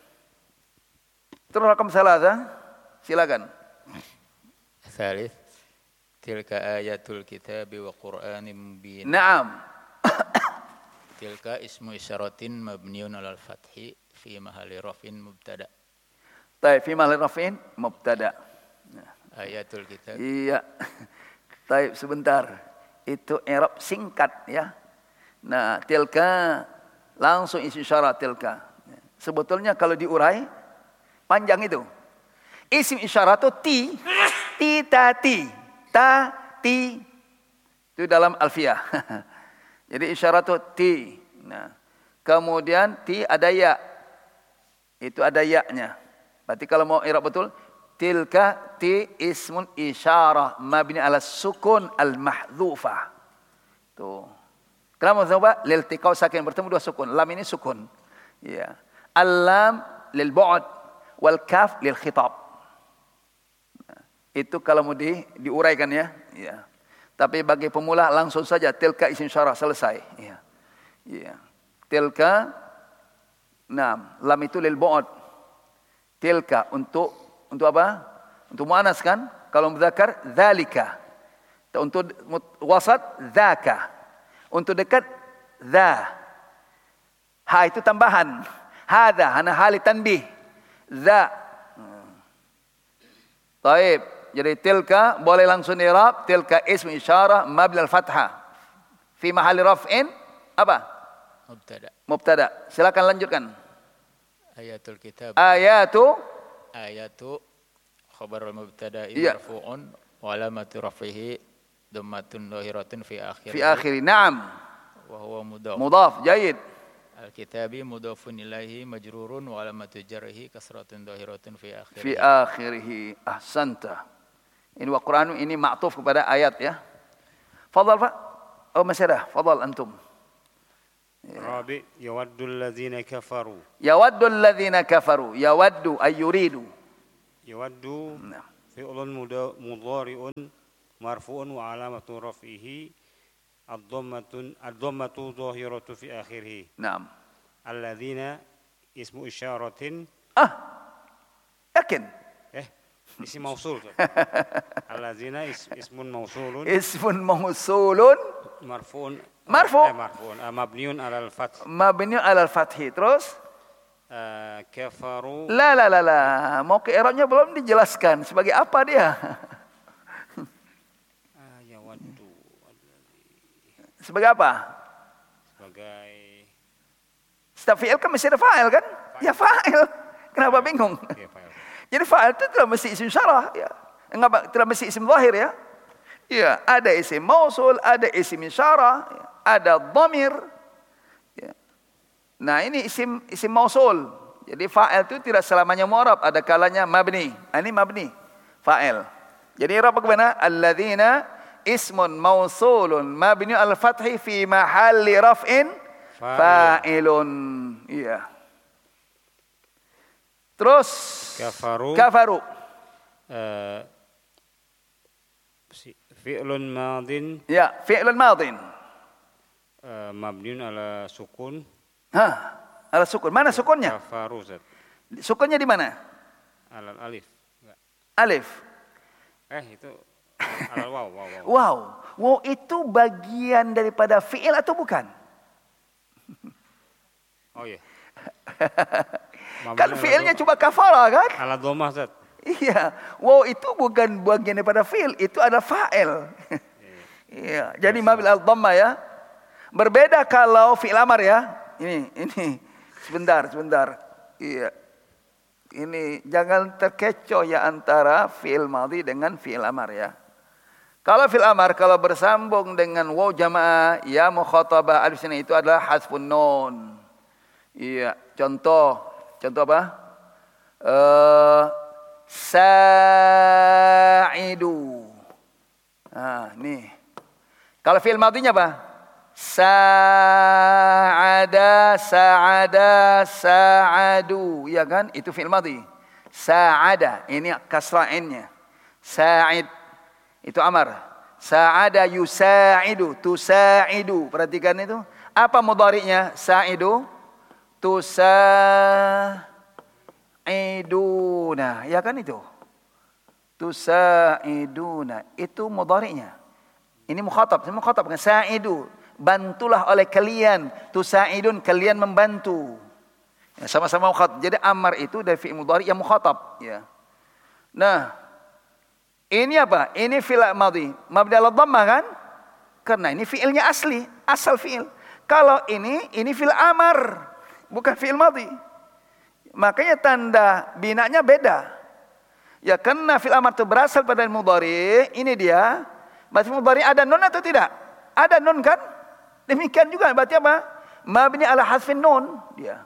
Terus rakam salasa, silakan. Tsalits, tilka ayatul kitabi wa qur'anin mubin. Naam. Tilka ismu isyaratin mabniun alal fathi fi mahalli raf'in mubtada. Baik, fi mahalli raf'in mubtada. Ayatul kitab. Iya. Baik, sebentar. Itu i'rab singkat, ya. Nah, tilka langsung isim isyarat tilka. Sebetulnya kalau diurai panjang itu. Isim isyarat itu ti, ti ta ti, ta ti. Itu dalam alfiyah. Jadi isyarat itu ti. Nah, kemudian ti ada ya. Itu ada ya-nya. Berarti kalau mau i'rab betul, tilka ti ismun isyarah mabni ala sukun al-mahdhufah. Tuh. Kenapa coba? Liltiqau sakin, bertemu dua sukun. Lam ini sukun. Ya. Al-lam lil bu'd wal kaf lil khitab. Nah, itu kalau mau di, diuraikan, ya. Ya. Tapi bagi pemula langsung saja tilka isim syarah selesai. Ya. Ya. Tilka, nah, lam itu lil bu'd. Tilka untuk untuk apa? Untuk muannas kan? Kalau mudzakkar dzalika. Untuk wasat dzaka. Untuk dekat dza. Ha itu tambahan. Hadza hana hali tanbih. Dza. Baik, jadi tilka boleh langsung i'rab, tilka ism isyarah mabni al-fathah. Fi mahalli raf'in apa? Mubtada. Mubtada. Silakan lanjutkan. Ayatul kitab. Ayatu Ayatu khabarul mubtada iya. marfu'un wa alamatu raf'ihi dhammatun dhahiratun fi akhirih. Fi akhiri. Naam. Wa huwa mudhaf. Mudhaf. Jayyid. Al-kitabi mudhafun ilaihi majrurun wa alamatu jarrihi kasratun dhahiratun fi akhirih. Fi akhirih. Ahsanta. Ini wa Qur'an ini ma'tuf kepada ayat, ya. Fadhal Pak. Oh masih ada. Fadhal antum. Ya. Arabi yawaddul ladzina kafaru. Yawaddul ladzina kafaru. Yawaddu ay yuridu. Yawaddu Nah. fi'lun muda- mudhari'un marfu'un wa alamatu raf'ihi ad-dhammatun ad-dhammatu dhahiratu fi akhirih. Naam. Alladzina ismu isyaratin Ah. Yakin? eh isim mausul. Alladzina is, ismun mausulun Ismun mausulun marfu'un Marfu'. eh, marfu'un uh, mabniun alal fath. mabni alal fathi. Terus? Uh, kafaru La la la la. Mau ke i'rabnya belum dijelaskan sebagai apa dia? ah, yawaddu Sebagai apa? sebagai Setiap fi'il kan mesti ada fa'il kan? Ya fa'il. Kenapa bingung? ya, fa'il. Jadi fa'il itu tidak mesti isim syarah ya. Enggak tidak mesti isim zahir ya. Iya, ada isim mausul, ada isim isyarah, ya. Ada dhamir. Ya. Nah, ini isim isim mausul. Jadi fa'il itu tidak selamanya mu'rab, ada kalanya mabni. Nah, ini mabni, fa'il. Jadi i'rab bagaimana? Alladzina ismun mausulun mabni al-fathi fi mahalli raf'in fa'ilun. Iya. Terus Kafaru. Kafaru. Uh, si- fi'lun madin Ya, fi'lun madin. uh, mabniun ala sukun. Hah, ala sukun. Mana sukunnya? Kafaru zat. Sukunnya di mana? Alal alif. Enggak. Alif. Eh itu alal waw, waw, waw. Wow. Wow itu bagian daripada fi'il atau bukan? Oh iya. Kan fi'ilnya cuma kafara kan? ala dhammah zat. Iya. Wow itu bukan bagian daripada fi'il, itu ada fa'il. Iya. Jadi mabil al-dhamma ya. Berbeda kalau fi'il amar ya. Ini, ini. Sebentar, sebentar. Iya. Ini jangan terkecoh ya antara fi'il madhi dengan fi'il amar ya. Kalau fi'il amar kalau bersambung dengan waw jamaah ya mukhatabah alif sini itu adalah hasfun nun. Iya, contoh contoh apa? Uh, sa'idu. Nah, nih. Kalau fi'il madhinya apa? Sa'ada, sa'ada, sa'adu. Ya kan? Itu fi'il madhi. Sa'ada. Ini kasra'innya. Sa'id. Itu amar. Sa'ada yusa'idu. Tusa'idu. Perhatikan itu. Apa mudhari'nya? Sa'idu. Tusa'iduna. Ya kan itu? Tusa'iduna. Itu mudhari'nya. Ini mukhatab. Ini mukhatab kan? Sa'idu. Bantulah oleh kalian. Tusa'idun. Kalian membantu. Ya, sama-sama mukhatab. Jadi amar itu dari fi'il mudhari' yang mukhatab. Ya. Nah. Ini apa? Ini fi'il madhi. Mabni ala dhammah kan? Karena ini fi'ilnya asli. Asal fi'il. Kalau ini, ini fi'il amar. Bukan fi'il madhi. Makanya tanda binanya beda. Ya karena fi'il amar itu berasal pada mudhari. Ini dia. Berarti mudhari ada nun atau tidak? Ada nun kan? Demikian juga. Berarti apa? Mabni ala hasfin nun. Dia.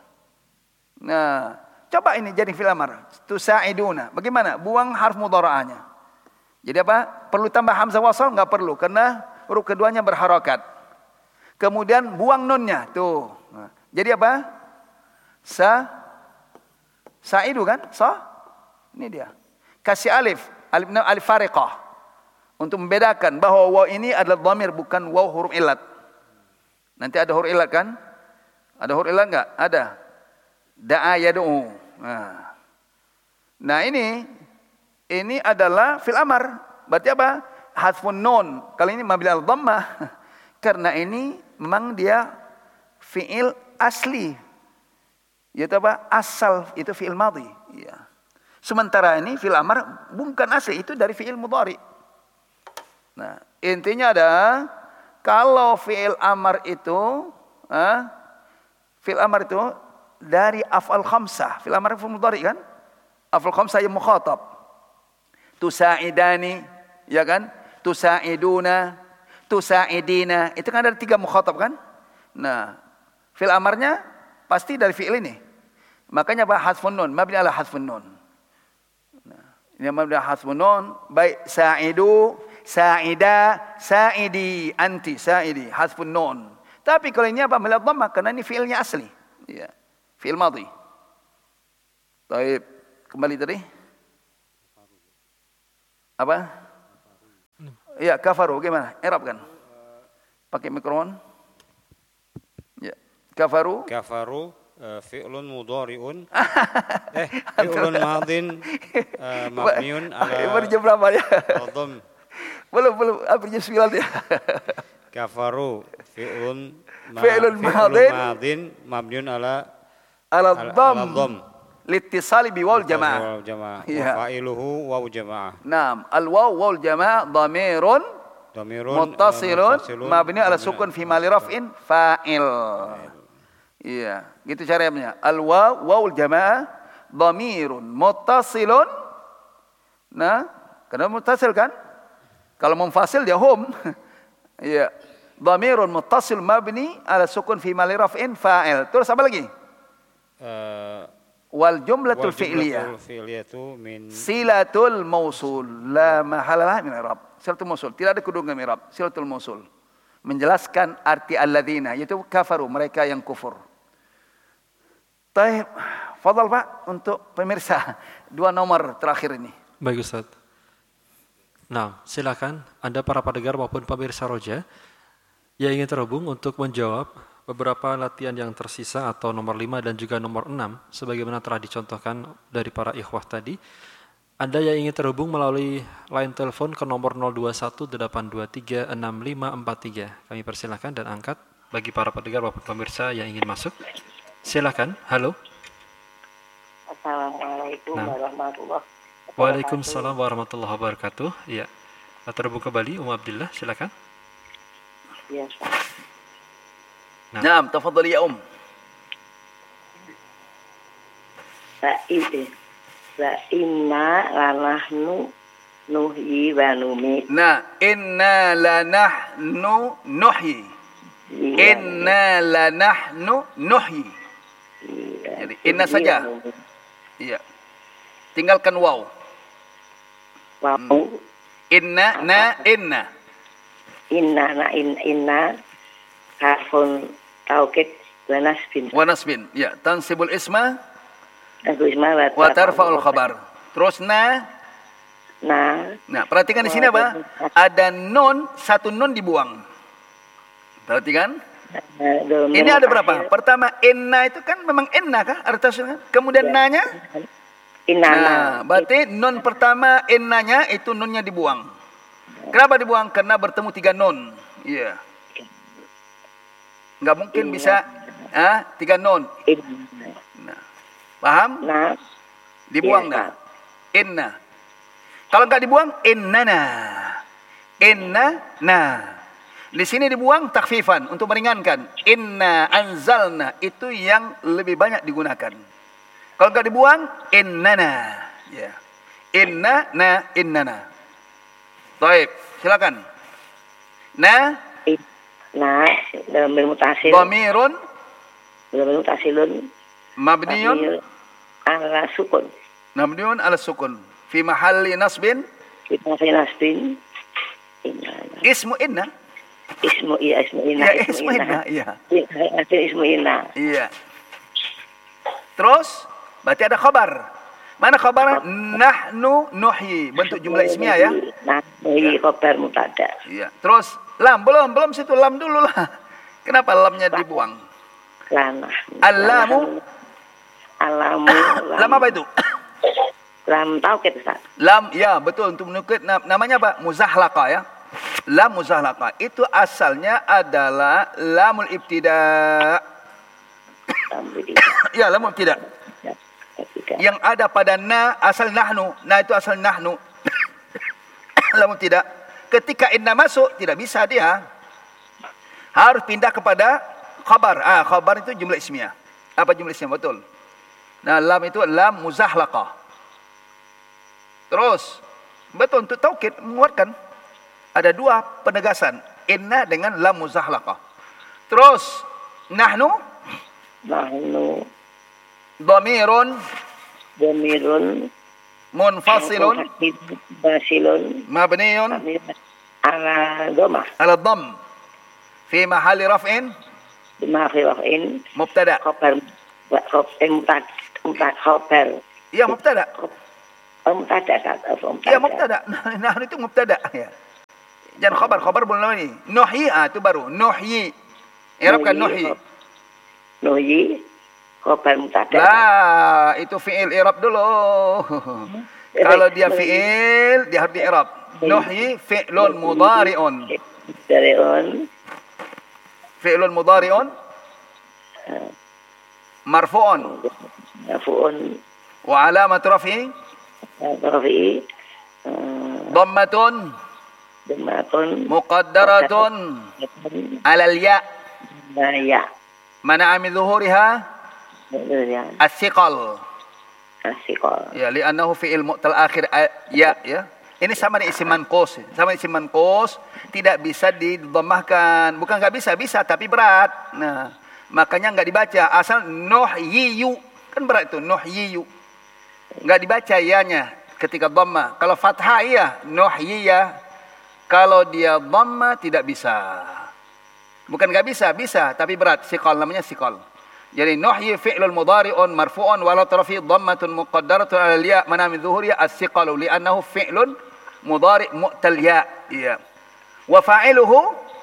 Nah. Coba ini jadi fi'il amar. Tusa'iduna. Bagaimana? Buang harf mudhara'ahnya. Jadi apa? Perlu tambah hamzah wasal? Enggak perlu. Karena huruf keduanya berharokat. Kemudian buang nunnya. Tuh. Nah. Jadi apa? Sa. Sa'idu kan? Sa. Ini dia. Kasih alif. Alif, alif fariqah. Untuk membedakan bahwa waw ini adalah dhamir. Bukan waw huruf ilat. Nanti ada huruf ilat kan? Ada huruf ilat enggak? Ada. Da'a yadu'u. Nah. Nah ini. Ini adalah fil amar. Berarti apa? Hasfun nun. Kalau ini mabni al dhammah. Karena ini memang dia fi'il asli. Yaitu apa? Asal itu fi'il madhi. Ya. Sementara ini fi'il amar bukan asli, itu dari fi'il mudhari. Nah, intinya ada kalau fi'il amar itu, ah, fi'il amar itu dari af'al khamsah. Fi'il amar fi'il mudhari kan? Af'al khamsah yang mukhatab. Tusa'idani, ya kan? Tusa'iduna, tusa'idina. Itu kan ada tiga mukhatab kan? Nah, fi'il amarnya pasti dari fi'il ini. Makanya apa? Hasfun nun, mabni ala hasfun nun. Nah, ini mabni ala hasfun nun, baik sa'idu, sa'ida, sa'idi, anti, sa'idi, hasfun nun. Tapi kalau ini apa? Melihat dhammah karena ini fiilnya asli. Ya. Fiil madhi. Baik, kembali tadi. Apa? Iya, kafaru gimana? I'rab kan? Pakai mikrofon. Ya. Kafaru. Kafaru uh, fi'lun mudhari'un. eh, fi'lun madin uh, mabniun ala Baru jam berapa ya? al-dhamm. Belum, belum. Hampir jam sembilan ya. Kafaru fi'lun ma, Fi'lun madin. madin mabniun ala Ala ala dhamm. dhamm. Litisali biwal jamaah. Waw jamaah. Iya. Wa fa'iluhu waw jamaah. Naam, al-waw wal jamaah dhamirun Dhamirun muttasilun uh, mabni ala sukun fi mali raf'in fa'il. Iya, gitu caranya. Al-waw wal jamaah dhamirun muttasilun. Nah, karena muttasil kan? Kalau munfasil dia hum. Iya. Dhamirun muttasil mabni ala sukun fi mali raf'in fa'il. Terus apa lagi? Uh, Wal jumlatul fi'liyah min silatul mausul la mahalalah min i'rab. Silatul mausul tidak ada kedudukan i'rab. Silatul mausul menjelaskan arti alladzina yaitu kafaru, mereka yang kufur. Baik, fadhal Pak untuk pemirsa dua nomor terakhir ini. Baik Ustaz. Nah, silakan Anda para pendengar maupun pemirsa Roja yang ingin terhubung untuk menjawab beberapa latihan yang tersisa atau nomor lima dan juga nomor enam sebagaimana telah dicontohkan dari para ikhwah tadi. Anda yang ingin terhubung melalui line telepon ke nomor nol dua satu delapan dua tiga enam lima empat tiga. Kami persilakan dan angkat bagi para pendengar maupun pemirsa yang ingin masuk. Silakan. Halo. Assalamualaikum Nah. warahmatullahi wabarakatuh. Waalaikumsalam warahmatullahi wabarakatuh. Iya. Terhubung kembali Ummu Abdillah, silakan. Ya, Pak. Nah. Naam, tafadhali ya Um. Sa'id. Sa'inna lanahnu nuhyi wa numit. Nah, inna lanahnu nuhyi. Inna lanahnu nuhyi. Jadi inna saja. Iya. Tinggalkan waw. Wow. Inna na inna. Inna na in inna harfun taukid wa nasbin. Wa nasbin. Ya, tansibul isma Aku isma wa tarfa'ul khabar. Terus na. Nah, Nah, perhatikan di sini apa? Ada nun, satu nun dibuang. Perhatikan. Ini ada berapa? Pertama, inna itu kan memang inna kah? Artinya kan? Kemudian nanya? inna. Nah, berarti nun pertama innanya itu nunnya dibuang. Kenapa dibuang? Karena bertemu tiga nun. Iya. Enggak mungkin bisa ah, tiga nun. Nah. Paham? Nah, Dibuang dah. Inna. Kalau enggak dibuang, innana. Inna na. Di sini dibuang takhfifan untuk meringankan. Inna anzalna itu yang lebih banyak digunakan. Kalau enggak dibuang, innana. Ya. Inna na innana. Baik, silakan. Na nah, dalam mutasil. dhamirun Dalam mutasilun. mabniun ala sukun. mabniun ala sukun fi mahalli nasbin Kita fi nasbin. Inna. ismu inna. Ismu iya ismu inna. Ya, ismu inna, iya. Iya, ismu inna. Iya. Terus berarti ada khabar. Mana khabar? Nahnu nuhyi. Bentuk jumlah ismiyah ya. Nah, ini khabar mutada. Iya. Terus lam belum belum situ lam dulu lah. Kenapa lamnya dibuang? Lanah. Alamu. Alamu. Lam apa itu? Lam taukid Ustaz. Lam ya betul untuk menukit namanya apa? Muzahlaqa ya. Lam muzahlaqa itu asalnya adalah lamul ibtida. Lam Ya lamul ibtida. Yang ada pada na asal nahnu. Nah itu asal nahnu. Lamul tidak. Ketika inna masuk tidak bisa dia. Harus pindah kepada khabar. Ah khabar itu jumlah ismiyah. Apa jumlah ismiyah? Betul. Nah lam itu lam muzahlaqa. Terus betul untuk taukid menguatkan ada dua penegasan inna dengan lam muzahlaqa. Terus nahnu Nahnu dhamirun dhamirun munfasilun basilun mabniun ala dhamma ala dhamm fi mahalli raf'in bima fi raf'in Mubtada. khabar eh, mubtada mubtada khabar. Iya mubtada. Oh, mubtada kan? Oh, Iya mubtada. Nahnu itu mubtada ya. Jangan khabar, khabar belum ini. Nuhyi ah itu baru. Nuhyi. I'rabkan nuhyi. Nuhyi khabar mubtada. Lah, itu fi'il i'rab dulu. Kalau dia fi'il, dia harus di-i'rab. Nuhyi fi'lun mudhari'un. Mudhari'un. Fi'lun mudhari'un. Marfu'un. Marfu'un. Wa alamat raf'i. Rafi'i. Dhammatun. Dhammatun. Muqaddaratun. Alal ya. Ya. Mana'a min zuhuriha. As-siqal. As-siqal. Ya, li'annahu fi'il mu'tal akhir ya, ya. Ini sama dengan isim manqus. Sama dengan isim manqus, tidak bisa didhammahkan. Bukan enggak bisa, bisa tapi berat. Nah, makanya enggak dibaca. Asal nuhyiyu. Kan berat itu, nuhyiyu. Enggak dibaca ya-nya ketika dhammah. Kalau fathah iya, nuhyiya. Kalau dia dhammah tidak bisa. Bukan enggak bisa, bisa tapi berat. Siqal namanya siqal. Jadi nuhyi fi'lul mudhari'un marfu'un wa la tarafi dhammatun muqaddaratun 'ala al-ya' mana min dhuhuriha as-siqalu li'annahu fi'lun mudhari' mu'tal ya. Iya. Wa fa'iluhu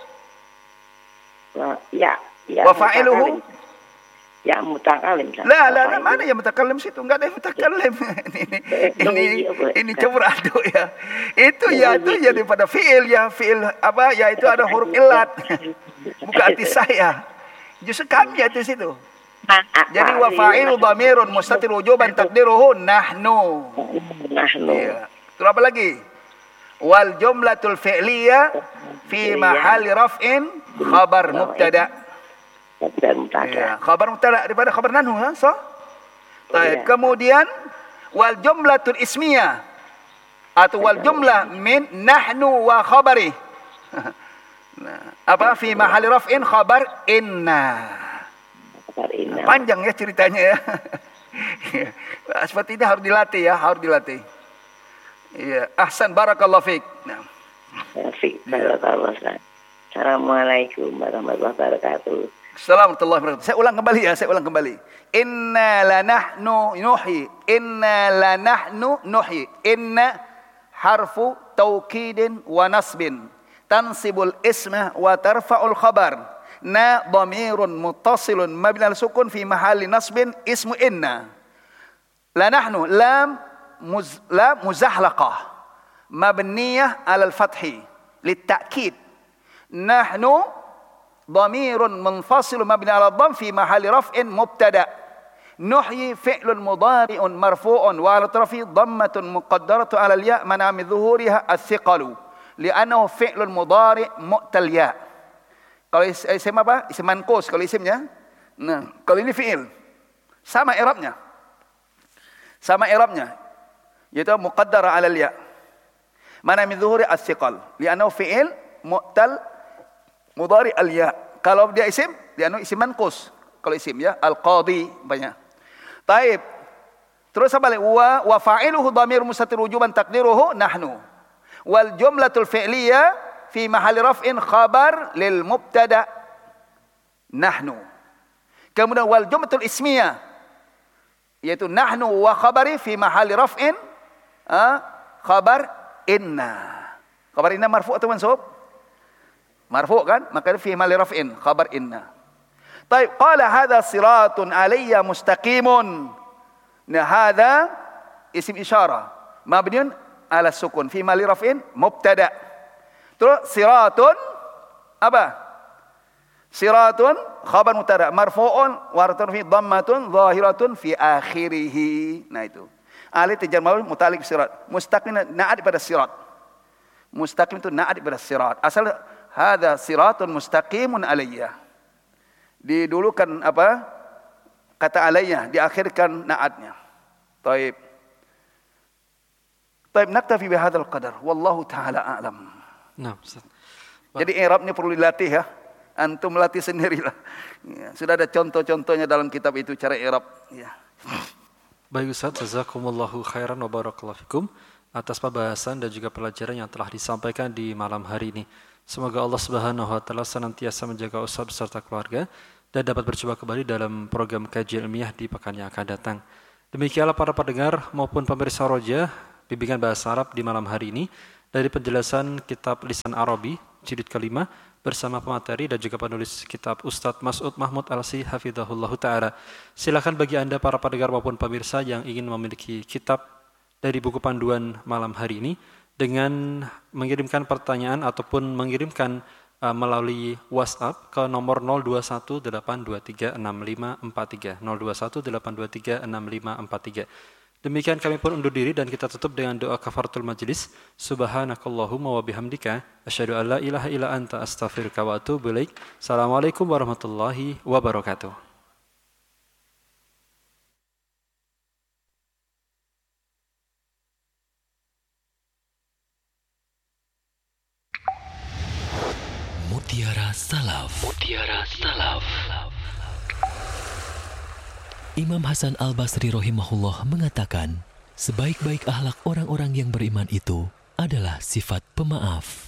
ya, ya. Wa fa'iluhu ya mutakallim. La la la mana yang mutakallim situ? Enggak ada yang mutakallim. ini ini ini campur aduk ya. Itu ya itu ya daripada fi'il ya, fi'il apa ya itu ada huruf illat. Bukan arti saya. Justru kami ada di situ. Jadi wa fa'ilu dhamirun mustatir wujuban taqdiruhu nahnu. Nahnu. Iya. Terus apa lagi? Wal jumlatul fi'liyah fi mahalli raf'in khabar mubtada. Khabar mubtada. Iya, khabar mubtada daripada khabar nahnu ha, so? Baik, kemudian wal jumlatul ismiyah atau wal jumlah min nahnu wa khabari. Nah, apa fi mahalli raf'in khabar inna. Panjang ya ceritanya ya. Seperti ini harus dilatih ya, harus dilatih. Iya, ahsan barakallahu fiik. Nah. Fiik barakallahu. Assalamualaikum warahmatullahi wabarakatuh. Assalamualaikum warahmatullahi wabarakatuh. Saya ulang kembali ya, saya ulang kembali. Inna lanahnu nuhyi. Inna lanahnu nuhyi. Inna harfu taukidin wa nasbin. Tansibul isma wa tarfa'ul khabar. Na dhamirun muttasilun mabni al-sukun fi mahalli nasbin ismu inna. La nahnu lam muz, la muzahlaqah mabniyah ala al-fathi litta'kid. Nahnu dhamirun munfasilun mabni ala dhamm fi mahalli raf'in mubtada. Nuhyi fi'lun mudhari'un marfu'un wa ala tarfi dhammatun muqaddaratun ala al-ya' mana min dhuhuriha as-siqalu li'annahu fi'lun mudhari' mu'tal ya'. Kalau isim apa? Isim manqus kalau isimnya. Nah, kalau ini fi'il. Sama i'rabnya. Sama i'rabnya. Yaitu muqaddara 'ala al-ya. Mana min dhuhuri as-siqal. Li'annahu fi'il mu'tal mudhari' al-ya. Kalau dia isim, dia anu isim manqus. Kalau isim ya, al-qadi banyak. Taib. Terus apa lagi? Wa wa fa'iluhu dhamir mustatir wujuban taqdiruhu nahnu. Wal jumlatul fi'liyah fi mahalli raf'in khabar lil mubtada nahnu. Kemudian wal jumlatul ismiyah yaitu nahnu wa khabari fi mahalli raf'in ah, khabar inna. Khabar inna marfu' atau mansub? Marfu' kan? Maka fi mahalli raf'in khabar inna. Baik, qala hadha siratun alayya mustaqimun. Nah, hadha isim isyarah mabniun ala sukun fi mahalli raf'in mubtada. Terus siratun apa? Siratun khabar mubtada marfu'un waratun fi dhammatun zahiratun fi akhirih. Nah itu. Alif jar majrur muta'alliq sirat. Mustaqim na'at pada sirat. Mustaqim itu na'at pada sirat. Asal hadza siratun mustaqimun alayya. Didulukan apa? Kata alayya, diakhirkan na'atnya. Taib. Taib naktafi bihadzal qadar. Wallahu taala a'lam. Nah, Ustaz. Jadi i'rabnya perlu dilatih ya. Antum latih sendirilah. Ya, sudah ada contoh-contohnya dalam kitab itu cara i'rab. Ya. Baik Ustaz, jazakumullahu khairan wa barakallahu fikum atas pembahasan dan juga pelajaran yang telah disampaikan di malam hari ini. Semoga Allah Subhanahu wa taala senantiasa menjaga Ustaz beserta keluarga dan dapat berjumpa kembali dalam program kajian ilmiah di pekan yang akan datang. Demikianlah para pendengar maupun pemirsa Roja, bimbingan bahasa Arab di malam hari ini dari penjelasan kitab Lisan Arabi jilid kelima bersama pemateri dan juga penulis kitab Ustadz Mas'ud Mahmud Al-Si hafizahullahu ta'ala. Silakan bagi Anda para pendengar maupun pemirsa yang ingin memiliki kitab dari buku panduan malam hari ini dengan mengirimkan pertanyaan ataupun mengirimkan uh, melalui WhatsApp ke nomor nol dua satu delapan dua tiga enam lima empat tiga nol dua satu delapan dua tiga enam lima empat tiga. Demikian kami pun undur diri dan kita tutup dengan doa kafaratul majlis. Subhanakallahumma wa bihamdika asyhadu an la ilaha illa anta astaghfiruka wa atubu ilaik. Assalamualaikum warahmatullahi wabarakatuh. Mutiara Salaf. Mutiara Salaf. Imam Hasan Al-Basri rahimahullah mengatakan, sebaik-baik akhlak orang-orang yang beriman itu adalah sifat pemaaf.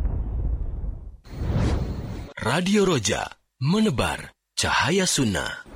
Radio Roja, menebar cahaya sunnah.